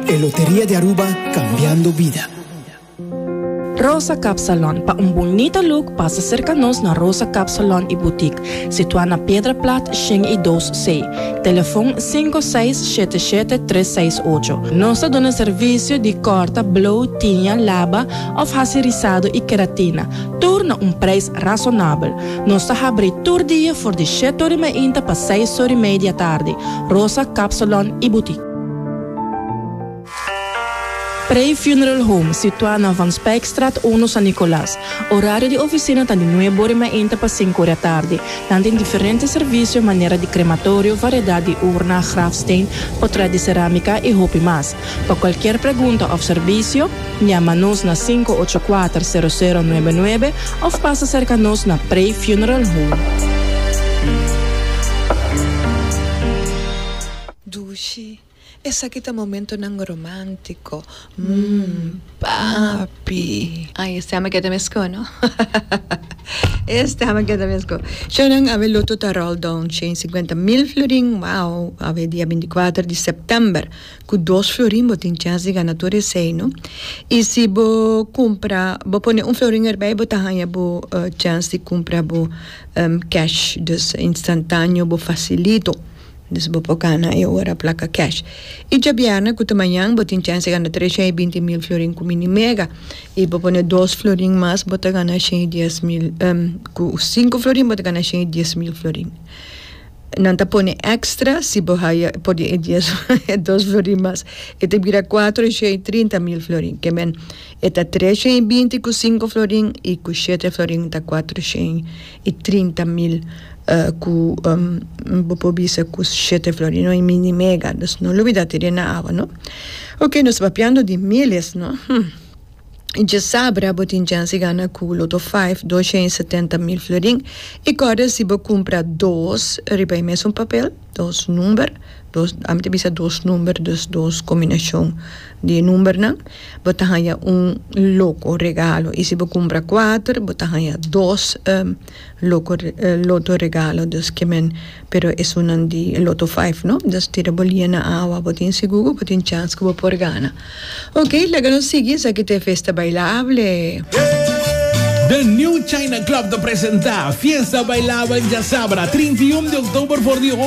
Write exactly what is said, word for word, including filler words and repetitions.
El Lotería de Aruba, cambiando vida. Rosa Cap Salon. Pa un bonito look, passa cerca-nos na Rosa Cap Salon e Boutique. Situada na Pedra Plat, Xing e dois C. Telefone cinco seis sete sete três seis oito. Nós damos serviço de corta, blow, tinha, laba, of racirizado e queratina. Tudo a um preço razonável. Nós abrimos todo dia por de sete horas e meia para seis horas e meia da tarde. Rosa Cap Salon e Boutique. Prey Funeral Home, situado na Van Spijkstraat um, San Nicolás. Horário de oficina está de nove horas e meia para cinco horas da tarde. Tem diferentes serviços, maneira de crematório, variedade de urna, grafsteen, portrait de cerâmica e roupa mais. Para qualquer pergunta ou serviço, chama-nos na cinco oito quatro zero zero nove nove ou passa cerca-nos na Prey Funeral Home. Dushi. Essa aqui tá momento nang romântico. Mmm, papi. Ay, este ama que te mesco, ¿no? Este ama que te mesco. Siya nang ave loto tarol down chain cinquenta mil florin. Wow, ave dia veintiquattro de setembro. Com dois florin, botin chance de ganadores sei, no? E se bo compra, bo pone um florin erbij, bo tahanha bo uh, chance de compra bo um, cash, dus instantâneo, bo facilito. Dus bopocana e ora placa cash. E já biana que tamanhã botin chance ganha trezentos e vinte mil florin com mini mega e bopone dois florin mais bota ganha cento e dez mil um, com cinco florin bota ganha cento e dez mil florin. Não tá pone extra se bohaya pode e dez dois florin mais e te vira quatrocentos e trinta mil florin que men eta trezentos e vinte com cinco florin e com sete florin tá quatrocentos e trinta mil Uh, ku um, bopobisa ku sete florino e mini mega, dus non lo vidate na ava, no? Ok, nos papiando di miles, no? Hmm. E já sabe, botin chance gana ku loto cinco, duzentos e setenta mil florin e agora se bo compra dois, ribai mesmo papel, dois número, dois, amte bisa dois número, dus dois combinação de número, não? Botanha um louco regalo e se bo compra quatro, botanha dois um, louco uh, loto regalo, dus que men, pero é um de loto cinco, no? Dus tira bolia na água, botin seguro, botin chance que bo por gana. Ok, laga nos seguir, sa que te festa bailable. The New China Club te presenta Fiesta Bailable en Yasabra, treinta y uno de octubre por Dios.